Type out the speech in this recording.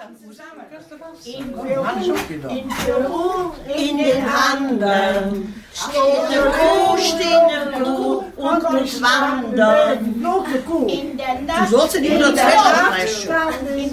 In den Anden steht eine Kuh und muss wandern. Du sollst nicht nur zwei